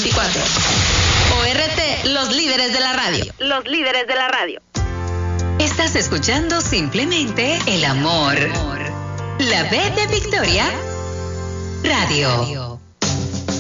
24. ORT, los líderes de la radio. Los líderes de la radio. Estás escuchando simplemente el amor. La B de Victoria Radio.